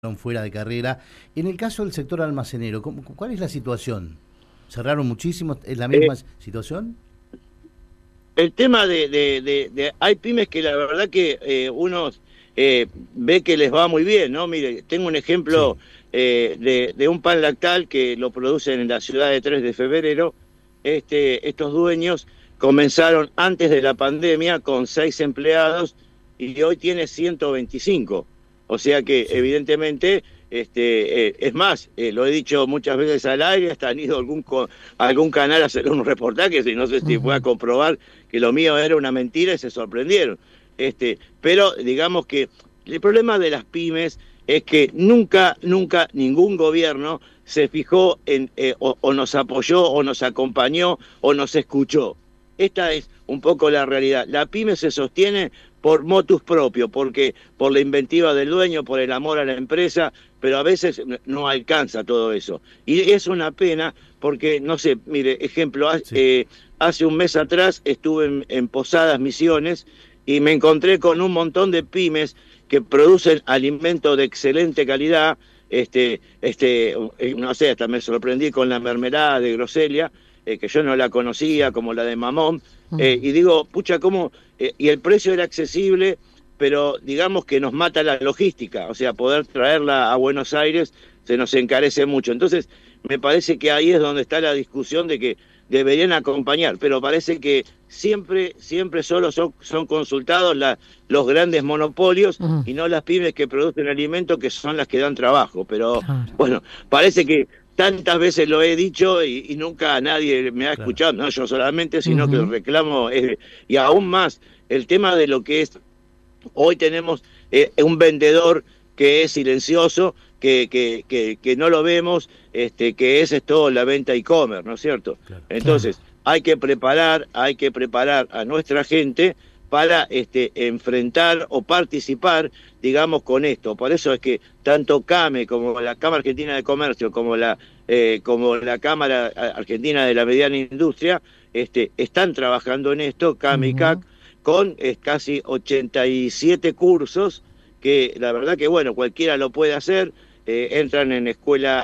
fuera de carrera. En el caso del sector almacenero, ¿cuál es la situación? ¿Cerraron muchísimo? ¿Es la misma situación? El tema hay pymes que la verdad que uno ve que les va muy bien, ¿no? Mire, tengo un ejemplo de un pan lactal que lo producen en la ciudad de 3 de febrero. Estos dueños comenzaron antes de la pandemia con 6 empleados y hoy tiene 125. O sea que evidentemente, es más, lo he dicho muchas veces al aire, hasta han ido algún canal a hacer un reportaje, y no sé si pueda comprobar que lo mío era una mentira y se sorprendieron. Pero digamos que el problema de las pymes es que nunca ningún gobierno se fijó en o nos apoyó o nos acompañó o nos escuchó. Esta es un poco la realidad. La pyme se sostiene por motus propio, porque por la inventiva del dueño, por el amor a la empresa, pero a veces no alcanza todo eso. Y es una pena porque, no sé, mire, ejemplo, hace un mes atrás estuve en Posadas Misiones y me encontré con un montón de pymes que producen alimentos de excelente calidad. No sé, hasta me sorprendí con la mermelada de groselia, que yo no la conocía, como la de Mamón, y digo, pucha, ¿cómo? Y el precio era accesible, pero digamos que nos mata la logística, o sea, poder traerla a Buenos Aires se nos encarece mucho. Entonces, me parece que ahí es donde está la discusión de que deberían acompañar, pero parece que siempre solo son consultados los grandes monopolios y no las pymes que producen alimentos, que son las que dan trabajo. Pero bueno, parece que tantas veces lo he dicho y nunca nadie me ha escuchado, no yo solamente, sino que el reclamo es... Y aún más, el tema de lo que es... Hoy tenemos un vendedor que es silencioso, que no lo vemos, que es esto la venta e-commerce, ¿no es cierto? Entonces, hay que preparar a nuestra gente para enfrentar o participar, digamos, con esto. Por eso es que tanto CAME como la Cámara Argentina de Comercio, como la Cámara Argentina de la Mediana Industria, están trabajando en esto, CAME y CAC, con casi 87 cursos, que la verdad que, bueno, cualquiera lo puede hacer. Entran en escuela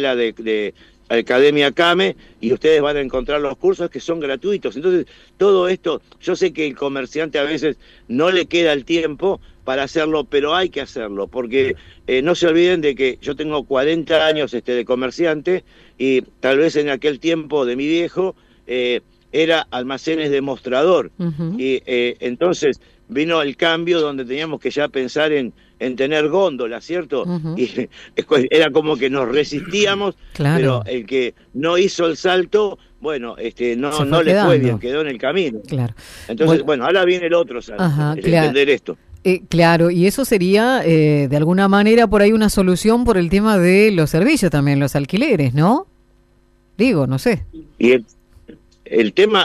de Academia CAME y ustedes van a encontrar los cursos que son gratuitos. Entonces, todo esto, yo sé que el comerciante a veces no le queda el tiempo para hacerlo, pero hay que hacerlo, porque no se olviden de que yo tengo 40 años de comerciante y tal vez en aquel tiempo de mi viejo era almacenes de mostrador. Y entonces vino el cambio donde teníamos que ya pensar en tener góndolas, ¿cierto? Y era como que nos resistíamos, pero el que no hizo el salto, bueno, no le fue bien, quedó en el camino. Entonces, bueno, ahora viene el otro salto, entender esto. Claro, y eso sería, de alguna manera, por ahí una solución por el tema de los servicios también, los alquileres, ¿no? Digo, no sé. Y el tema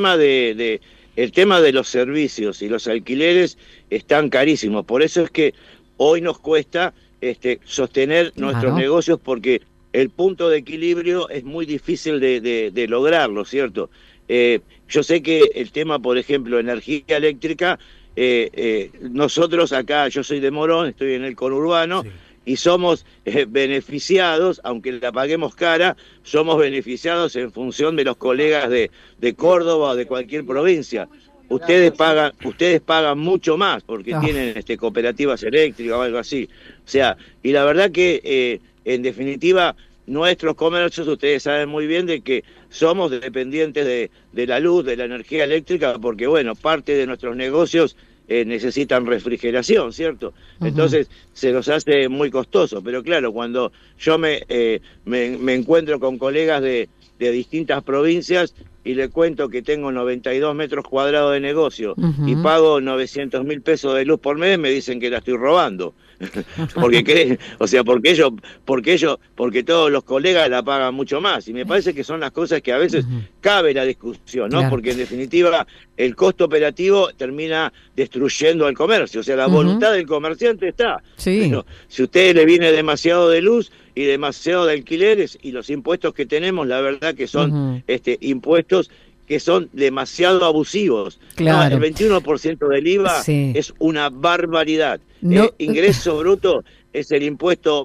de los servicios y los alquileres están carísimos, por eso es que hoy nos cuesta sostener nuestros negocios, porque el punto de equilibrio es muy difícil de lograrlo, ¿cierto? Yo sé que el tema, por ejemplo, energía eléctrica, nosotros acá, yo soy de Morón, estoy en el conurbano, y somos beneficiados, aunque la paguemos cara, somos beneficiados en función de los colegas de Córdoba o de cualquier provincia. Ustedes pagan mucho más porque tienen cooperativas eléctricas o algo así. O sea, y la verdad que en definitiva nuestros comercios, ustedes saben muy bien de que somos dependientes de la luz, de la energía eléctrica, porque bueno, parte de nuestros negocios necesitan refrigeración, ¿cierto? Entonces se nos hace muy costoso, pero claro, cuando yo me encuentro con colegas de distintas provincias y le cuento que tengo 92 metros cuadrados de negocio y pago 900.000 pesos de luz por mes, me dicen que la estoy robando. Porque todos los colegas la pagan mucho más, y me parece que son las cosas que a veces cabe la discusión, ¿no? Porque en definitiva el costo operativo termina destruyendo al comercio, o sea, la voluntad del comerciante está, pero si a usted le viene demasiado de luz y demasiado de alquileres, y los impuestos que tenemos, la verdad que son impuestos que son demasiado abusivos. Claro. El 21% del IVA es una barbaridad. Ingreso bruto es el impuesto